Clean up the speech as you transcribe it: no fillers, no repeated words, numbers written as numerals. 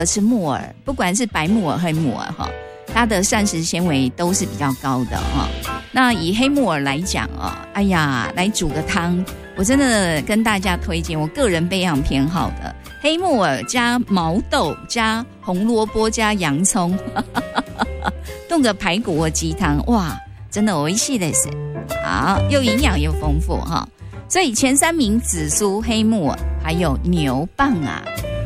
是木耳，不管是白木耳黑木耳哈，它的膳食纤维都是比较高的哈。那以黑木耳来讲啊，哎呀，来煮个汤，我真的跟大家推荐我个人非常偏好的黑木耳加毛豆加红萝卜加洋葱，炖个排骨或鸡汤，哇，真的美味しいです。好，又营养又丰富哈。所以前3名紫苏、黑木耳还有牛蒡啊。